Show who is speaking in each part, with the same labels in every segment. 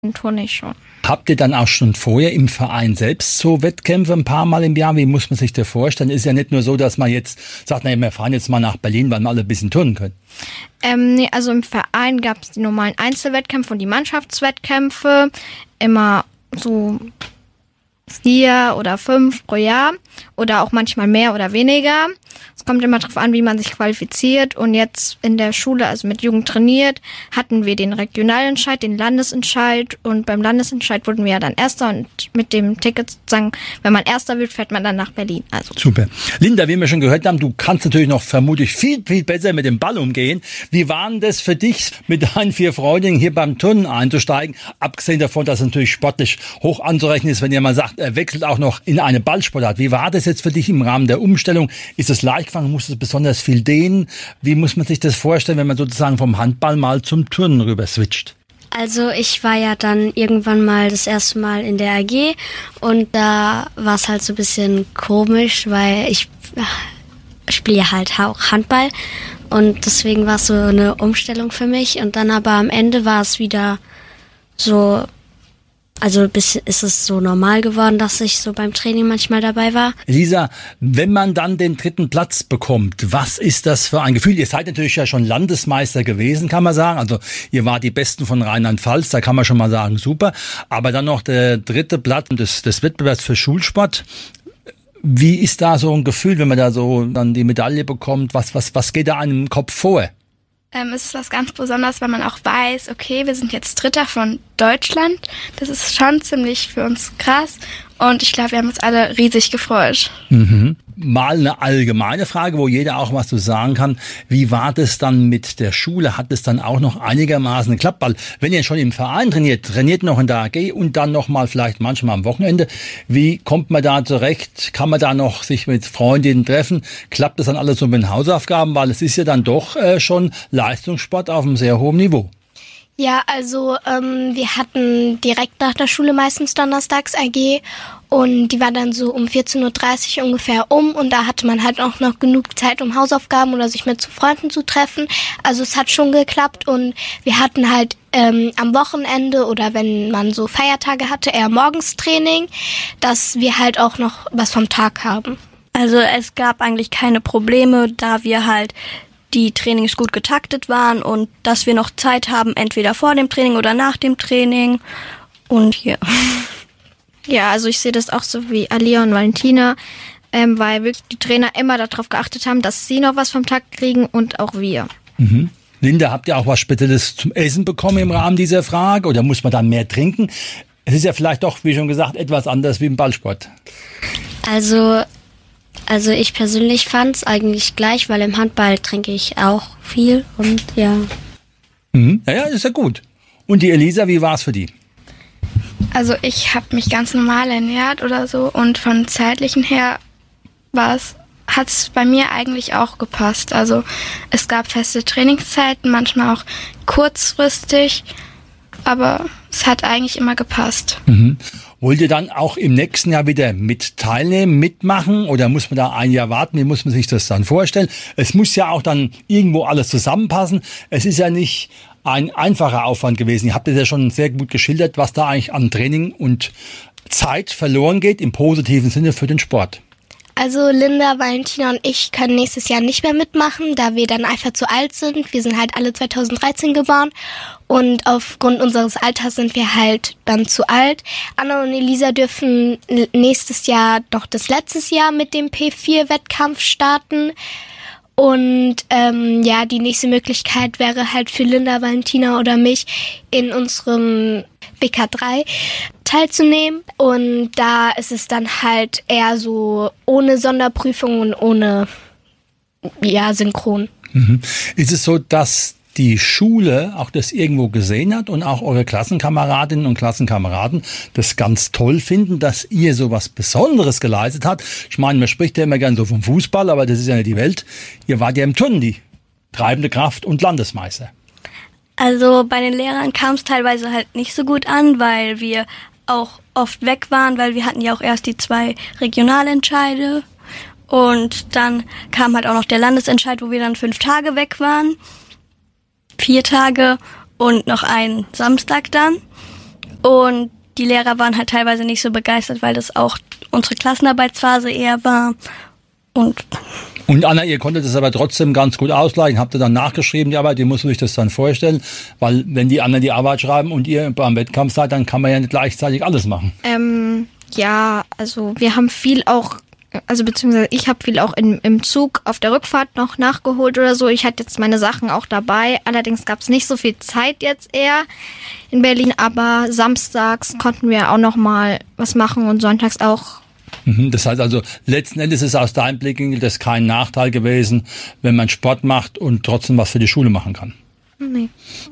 Speaker 1: Turnen schon.
Speaker 2: Habt ihr dann auch schon vorher im Verein selbst so Wettkämpfe ein paar Mal im Jahr? Wie muss man sich das vorstellen? Ist ja nicht nur so, dass man jetzt sagt, wir fahren jetzt mal nach Berlin, weil wir alle ein bisschen turnen können.
Speaker 1: Nee, also im Verein gab es die normalen Einzelwettkämpfe und die Mannschaftswettkämpfe. Immer so 4 oder 5 pro Jahr oder auch manchmal mehr oder weniger. Es kommt immer darauf an, wie man sich qualifiziert. Und jetzt in der Schule, also mit Jugend trainiert, hatten wir den Regionalentscheid, den Landesentscheid. Und beim Landesentscheid wurden wir ja dann Erster. Und mit dem Ticket sozusagen, wenn man Erster wird, fährt man dann nach Berlin. Also.
Speaker 2: Super. Linda, wie wir schon gehört haben, du kannst natürlich noch vermutlich viel, viel besser mit dem Ball umgehen. Wie war denn das für dich, mit deinen 4 Freundinnen hier beim Turnen einzusteigen? Abgesehen davon, dass es natürlich sportlich hoch anzurechnen ist, wenn ihr mal sagt, er wechselt auch noch in eine Ballsportart. Wie war das jetzt für dich im Rahmen der Umstellung? Ist es leicht gefallen? Musst du besonders viel dehnen? Wie muss man sich das vorstellen, wenn man sozusagen vom Handball mal zum Turnen rüber switcht?
Speaker 3: Also ich war ja dann irgendwann mal das erste Mal in der AG und da war es halt so ein bisschen komisch, weil ich spiele halt auch Handball und deswegen war es so eine Umstellung für mich und dann aber am Ende war es wieder so, also ist es so normal geworden, dass ich so beim Training manchmal dabei war.
Speaker 2: Elisa, wenn man dann den 3. Platz bekommt, was ist das für ein Gefühl? Ihr seid natürlich ja schon Landesmeister gewesen, kann man sagen. Also ihr wart die Besten von Rheinland-Pfalz, da kann man schon mal sagen, super. Aber dann noch der 3. Platz des Wettbewerbs für Schulsport. Wie ist da so ein Gefühl, wenn man da so dann die Medaille bekommt? Was geht da einem im Kopf vor?
Speaker 4: Es ist was ganz Besonderes, weil man auch weiß, okay, wir sind jetzt Dritter von Deutschland. Das ist schon ziemlich für uns krass. Und ich glaube, wir haben uns alle riesig gefreut.
Speaker 2: Mhm. Mal eine allgemeine Frage, wo jeder auch was zu sagen kann. Wie war das dann mit der Schule? Hat es dann auch noch einigermaßen geklappt? Weil wenn ihr schon im Verein trainiert noch in der AG und dann noch mal vielleicht manchmal am Wochenende. Wie kommt man da zurecht? Kann man da noch sich mit Freundinnen treffen? Klappt das dann alles so mit den Hausaufgaben? Weil es ist ja dann doch schon Leistungssport auf einem sehr hohen Niveau.
Speaker 5: Ja, also wir hatten direkt nach der Schule meistens donnerstags AG und die war dann so um 14.30 Uhr ungefähr und da hatte man halt auch noch genug Zeit, um Hausaufgaben oder sich mit Freunden zu treffen. Also es hat schon geklappt und wir hatten halt am Wochenende oder wenn man so Feiertage hatte, eher morgens Training, dass wir halt auch noch was vom Tag haben.
Speaker 6: Also es gab eigentlich keine Probleme, da wir halt die Trainings gut getaktet waren und dass wir noch Zeit haben, entweder vor dem Training oder nach dem Training. Und ja.
Speaker 1: Ja, also ich sehe das auch so wie Alia und Valentina, weil wirklich die Trainer immer darauf geachtet haben, dass sie noch was vom Tag kriegen und auch wir.
Speaker 2: Mhm. Linda, habt ihr auch was Spezielles zum Essen bekommen im Rahmen dieser Frage oder muss man dann mehr trinken? Es ist ja vielleicht doch, wie schon gesagt, etwas anders wie im Ballsport.
Speaker 3: Also ich persönlich fand es eigentlich gleich, weil im Handball trinke ich auch viel und ja.
Speaker 2: Mhm. Ja, ist ja gut. Und die Elisa, wie war es für die?
Speaker 4: Also ich habe mich ganz normal ernährt oder so und von zeitlichen her hat es bei mir eigentlich auch gepasst. Also es gab feste Trainingszeiten, manchmal auch kurzfristig, aber es hat eigentlich immer gepasst.
Speaker 2: Mhm. Wollt ihr dann auch im nächsten Jahr wieder mit teilnehmen, mitmachen oder muss man da ein Jahr warten? Wie muss man sich das dann vorstellen? Es muss ja auch dann irgendwo alles zusammenpassen. Es ist ja nicht ein einfacher Aufwand gewesen. Ihr habt es ja schon sehr gut geschildert, was da eigentlich an Training und Zeit verloren geht, im positiven Sinne für den Sport.
Speaker 5: Also Linda, Valentina und ich können nächstes Jahr nicht mehr mitmachen, da wir dann einfach zu alt sind. Wir sind halt alle 2013 geboren und aufgrund unseres Alters sind wir halt dann zu alt. Anna und Elisa dürfen nächstes Jahr noch das letzte Jahr mit dem P4-Wettkampf starten. Und die nächste Möglichkeit wäre halt für Linda, Valentina oder mich in unserem WK3 teilzunehmen. Und da ist es dann halt eher so ohne Sonderprüfung und ohne Synchron.
Speaker 2: Mhm. Ist es so, dass die Schule auch das irgendwo gesehen hat und auch eure Klassenkameradinnen und Klassenkameraden das ganz toll finden, dass ihr so was Besonderes geleistet habt? Ich meine, man spricht ja immer gern so vom Fußball, aber das ist ja nicht die Welt. Ihr wart ja im Turnen die treibende Kraft und Landesmeister.
Speaker 6: Also bei den Lehrern kam es teilweise halt nicht so gut an, weil wir auch oft weg waren, weil wir hatten ja auch erst die 2 Regionalentscheide und dann kam halt auch noch der Landesentscheid, wo wir dann 5 Tage weg waren. 4 Tage und noch einen Samstag dann. Und die Lehrer waren halt teilweise nicht so begeistert, weil das auch unsere Klassenarbeitsphase eher war. Und
Speaker 2: Anna, ihr konntet das aber trotzdem ganz gut ausgleichen. Habt ihr dann nachgeschrieben, die Arbeit? Wie musst du euch das dann vorstellen? Weil wenn die anderen die Arbeit schreiben und ihr beim Wettkampf seid, dann kann man ja nicht gleichzeitig alles machen.
Speaker 1: Ja, also wir haben viel auch, also beziehungsweise ich habe viel auch im Zug auf der Rückfahrt noch nachgeholt oder so. Ich hatte jetzt meine Sachen auch dabei. Allerdings gab es nicht so viel Zeit jetzt eher in Berlin, aber samstags konnten wir auch noch mal was machen und sonntags auch.
Speaker 2: Das heißt also, letzten Endes ist aus deinem Blickwinkel das kein Nachteil gewesen, wenn man Sport macht und trotzdem was für die Schule machen kann.
Speaker 1: Nee.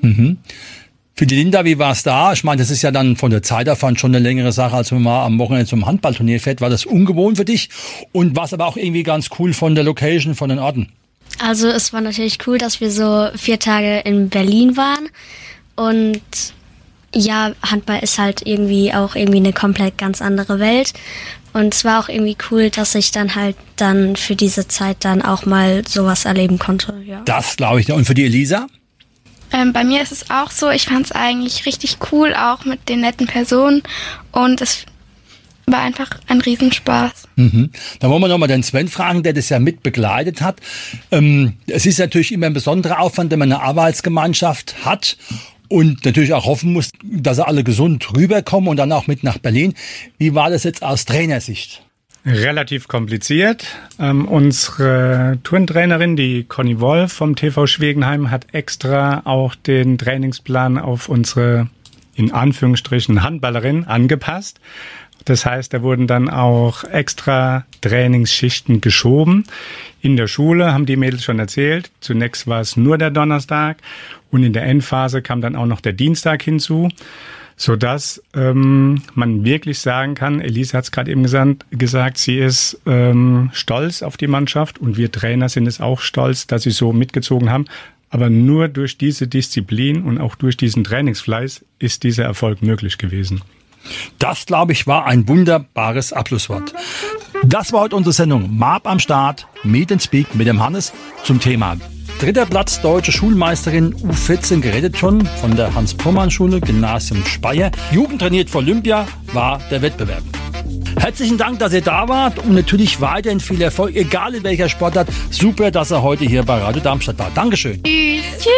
Speaker 2: Für die Linda, wie war es da? Ich meine, das ist ja dann von der Zeitaufwand schon eine längere Sache, als wenn man mal am Wochenende zum Handballturnier fährt. War das ungewohnt für dich? Und war es aber auch irgendwie ganz cool von der Location, von den Orten?
Speaker 3: Also es war natürlich cool, dass wir so 4 Tage in Berlin waren. Und ja, Handball ist halt irgendwie auch eine komplett ganz andere Welt. Und es war auch irgendwie cool, dass ich dann halt dann für diese Zeit dann auch mal sowas erleben konnte. Ja.
Speaker 2: Das glaube ich. Und für die Elisa?
Speaker 4: Bei mir ist es auch so, ich fand es eigentlich richtig cool, auch mit den netten Personen. Und es war einfach ein Riesenspaß.
Speaker 2: Dann wollen wir nochmal den Sven fragen, der das ja mit begleitet hat. Es ist natürlich immer ein besonderer Aufwand, wenn man eine Arbeitsgemeinschaft hat. Und natürlich auch hoffen muss, dass sie alle gesund rüberkommen und dann auch mit nach Berlin. Wie war das jetzt aus Trainersicht?
Speaker 7: Relativ kompliziert. Unsere Turntrainerin, die Conny Wolf vom TV Schwegenheim, hat extra auch den Trainingsplan auf unsere, in Anführungsstrichen, Handballerin angepasst. Das heißt, da wurden dann auch extra Trainingsschichten geschoben. In der Schule haben die Mädels schon erzählt. Zunächst war es nur der Donnerstag und in der Endphase kam dann auch noch der Dienstag hinzu, sodass man wirklich sagen kann, Elisa hat es gerade eben gesagt, sie ist stolz auf die Mannschaft und wir Trainer sind es auch stolz, dass sie so mitgezogen haben. Aber nur durch diese Disziplin und auch durch diesen Trainingsfleiß ist dieser Erfolg möglich gewesen.
Speaker 2: Das, glaube ich, war ein wunderbares Abschlusswort. Das war heute unsere Sendung Marb am Start, Meet and Speak mit dem Hannes zum Thema 3. Platz Deutsche Schulmeisterin U14 Geräteturnen von der Hans-Pommermann-Schule, Gymnasium Speyer. Jugend trainiert für Olympia war der Wettbewerb. Herzlichen Dank, dass ihr da wart und natürlich weiterhin viel Erfolg, egal in welcher Sportart. Super, dass er heute hier bei Radio Darmstadt war. Dankeschön.
Speaker 1: Tschüss.